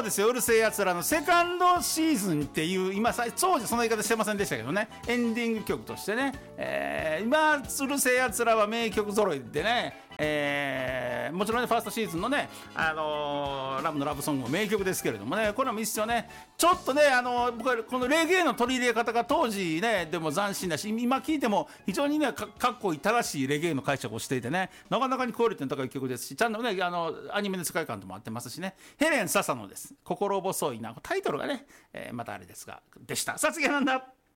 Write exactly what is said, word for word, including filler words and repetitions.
ですよ、うるせえやつらのセカンドシーズンっていう、今さ当時その言い方してませんでしたけどね、エンディング曲としてね、えー、今うるせえやつらは名曲揃いでね、えー、もちろんねファーストシーズンのね、あのー、ラブのラブソングも名曲ですけれどもね、これもいいっすよね。ちょっとね、あのー、僕はこのレゲエの取り入れ方が当時ねでも斬新だし、今聴いても非常にね か, かっこいい正しいレゲエの解釈をしていてね、なかなかにクオリティの高い曲ですし、ちゃんとねあのアニメの世界観とも合ってますしね。ヘレン・ササノです。心細いな、タイトルがね、えー、またあれですがでした。さあ次はなんだ。